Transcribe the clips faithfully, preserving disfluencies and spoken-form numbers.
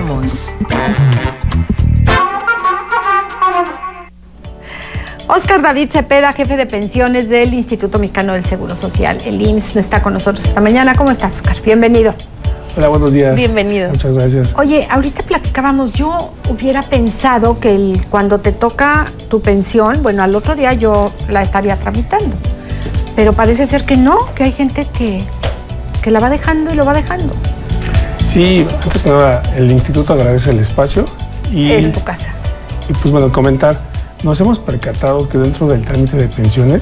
Regresamos. Óscar David Cepeda, jefe de pensiones del Instituto Mexicano del Seguro Social, el I M S S, está con nosotros esta mañana. ¿Cómo estás, Óscar? Bienvenido. Hola, buenos días. Bienvenido. Muchas gracias. Oye, ahorita platicábamos, yo hubiera pensado que el, cuando te toca tu pensión, bueno, al otro día yo la estaría tramitando, pero parece ser que no, que hay gente que, que la va dejando y lo va dejando. Sí, antes que nada, el instituto agradece el espacio y... Es tu casa. Y pues bueno, comentar, nos hemos percatado que dentro del trámite de pensiones,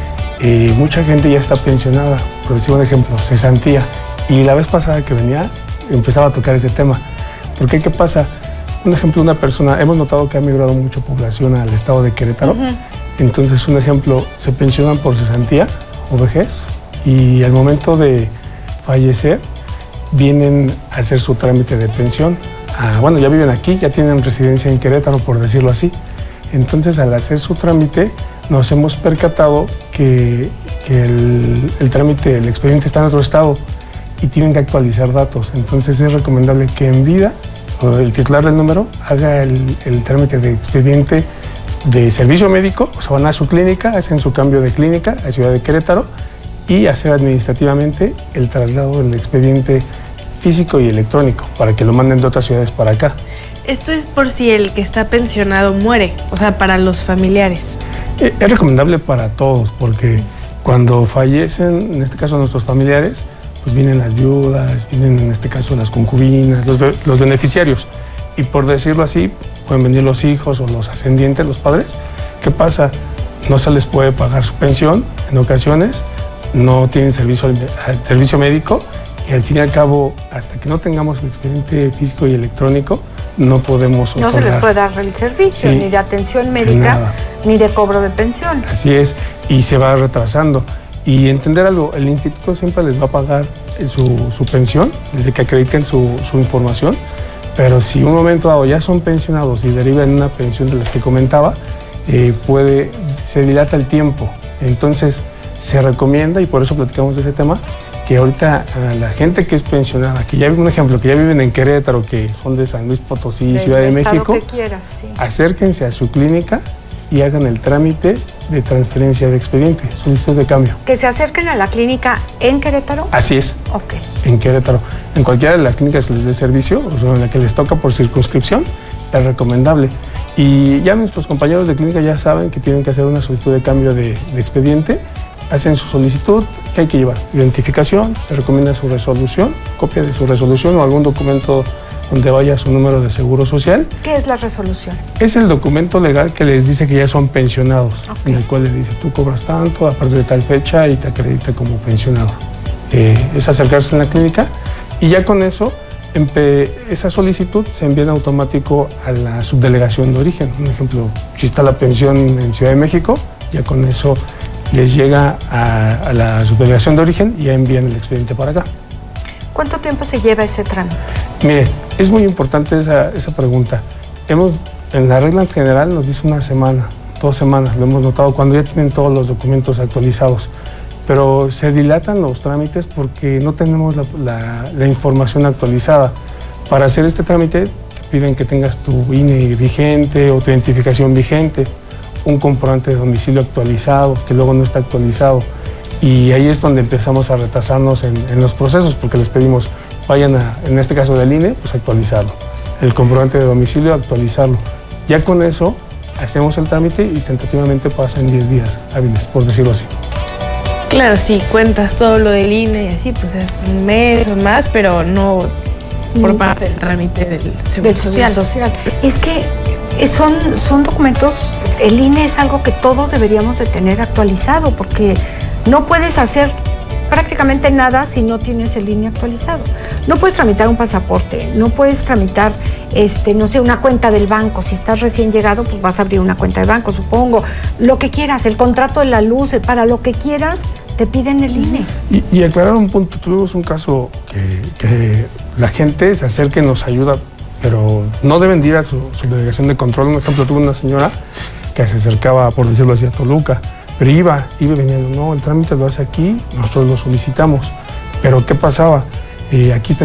eh, mucha gente ya está pensionada, por decir un ejemplo, cesantía. Y la vez pasada que venía, empezaba a tocar ese tema. ¿Por qué? ¿Qué pasa? Un ejemplo, una persona, hemos notado que ha migrado mucha población al estado de Querétaro. Uh-huh. Entonces, un ejemplo, se pensionan por cesantía o vejez y al momento de fallecer, vienen a hacer su trámite de pensión. Ah, bueno, ya viven aquí, ya tienen residencia en Querétaro, por decirlo así. Entonces, al hacer su trámite, nos hemos percatado que, que el, el trámite, el expediente está en otro estado y tienen que actualizar datos. Entonces, es recomendable que en vida, el titular del número, haga el, el trámite de expediente de servicio médico, o sea, van a su clínica, hacen su cambio de clínica a Ciudad de Querétaro y hacer administrativamente el traslado del expediente físico y electrónico para que lo manden de otras ciudades para acá. Esto es por si el que está pensionado muere, o sea, para los familiares. Es recomendable para todos, porque cuando fallecen, en este caso nuestros familiares, pues vienen las viudas, vienen en este caso las concubinas, los, los beneficiarios. Y por decirlo así, pueden venir los hijos o los ascendientes, los padres. ¿Qué pasa? No se les puede pagar su pensión en ocasiones, no tienen servicio, servicio médico y al fin y al cabo, hasta que no tengamos el expediente físico y electrónico, no podemos otorgar. No se les puede dar el servicio, sí, ni de atención médica, nada, ni de cobro de pensión. Así es, y se va retrasando. Y entender algo, el instituto siempre les va a pagar su, su pensión, desde que acrediten su, su información, pero si un momento dado ya son pensionados y derivan una pensión de las que comentaba, eh, puede, se dilata el tiempo. Entonces, se recomienda, y por eso platicamos de ese tema, que ahorita a la gente que es pensionada, que ya, un ejemplo, que ya viven en Querétaro, que son de San Luis Potosí, de Ciudad de México, que quieras, sí, acérquense a su clínica y hagan el trámite de transferencia de expediente, solicitud de cambio. ¿Que se acerquen a la clínica en Querétaro? Así es. Ok. En Querétaro. En cualquiera de las clínicas que les dé servicio, o sea, en la que les toca por circunscripción, es recomendable. Y ya nuestros compañeros de clínica ya saben que tienen que hacer una solicitud de cambio de, de expediente, hacen su solicitud, ¿qué hay que llevar? Identificación, se recomienda su resolución, copia de su resolución o algún documento donde vaya su número de seguro social. ¿Qué es la resolución? Es el documento legal que les dice que ya son pensionados, okay, en el cual les dice, tú cobras tanto a partir de tal fecha y te acredita como pensionado. Eh, es acercarse a la clínica y ya con eso, esa solicitud se envía en automático a la subdelegación de origen. Un ejemplo, si está la pensión en Ciudad de México, ya con eso les llega a, a la subdelegación de origen y ya envían el expediente para acá. ¿Cuánto tiempo se lleva ese trámite? Mire, es muy importante esa, esa pregunta. Hemos, en la regla en general nos dice una semana, dos semanas, lo hemos notado cuando ya tienen todos los documentos actualizados. Pero se dilatan los trámites porque no tenemos la, la, la información actualizada. Para hacer este trámite te piden que tengas tu I N E vigente o tu identificación vigente, un comprobante de domicilio actualizado, que luego no está actualizado. Y ahí es donde empezamos a retrasarnos en, en los procesos, porque les pedimos, vayan a, en este caso del I N E, pues actualizarlo. El comprobante de domicilio, actualizarlo. Ya con eso, hacemos el trámite y tentativamente pasa en diez días hábiles, por decirlo así. Claro, sí, cuentas todo lo del I N E y así, pues es un mes o más, pero no por parte del trámite del Seguro Social. Social. Es que son, son documentos, el I N E es algo que todos deberíamos de tener actualizado, porque no puedes hacer prácticamente nada si no tienes el I N E actualizado. No puedes tramitar un pasaporte, no puedes tramitar, este, no sé, una cuenta del banco. Si estás recién llegado, pues vas a abrir una cuenta de banco, supongo. Lo que quieras, el contrato de la luz, para lo que quieras, te piden el I N E. Y, y aclarar un punto, tuvimos un caso que, que la gente se acerca y nos ayuda, pero no deben ir a su, su delegación de control. Un ejemplo, tuve una señora que se acercaba, por decirlo así, a Toluca, pero iba, iba viniendo, no, el trámite lo hace aquí, nosotros lo solicitamos. Pero ¿qué pasaba? Eh, aquí está